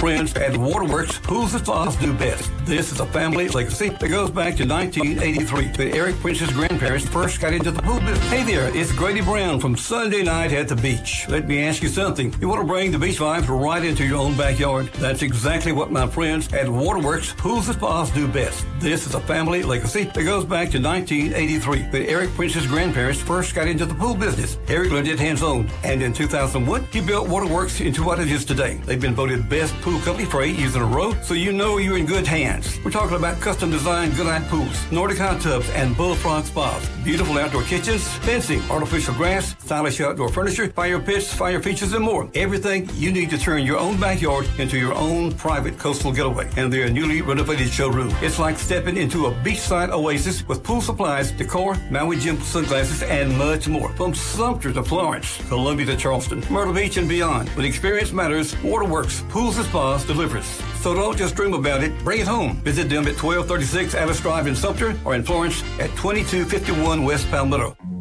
friends at Waterworks Pools and Spas do best. This is a family legacy that goes back to 1983 when Eric Prince's grandparents first got into the pool business. Hey there, it's Grady Brown from Sunday Night at the Beach. Let me ask you something. You want to bring the beach vibes right into your own backyard? That's exactly what my friends at Waterworks Pools and Spas do best. This is a family legacy that goes back to 1983 when Eric Prince's grandparents first got into the pool business. Eric learned it hands-on, and in 2001, he built Waterworks into what it is today. They've been voted best pool company for 8 years in a row, so you know you're in good hands. We're talking about custom-designed Goodnight pools, Nordic hot tubs, and bullfrog spas, beautiful outdoor kitchens, fencing, artificial grass, stylish outdoor furniture, fire pits, fire features, and more. Everything you need to turn your own backyard into your own private coastal getaway. And their newly renovated showroom. It's like stepping into a beachside oasis with pool supplies, decor, Maui Jim sunglasses, and much more. From Sumter to Florence, Columbia to Charleston, Myrtle Beach and beyond. When experience matters, Waterworks Pools and Spas delivers. So don't just dream about it, bring it home. Visit them at 1236 Alice Drive in Sumter or in Florence at 2251 West Palmetto.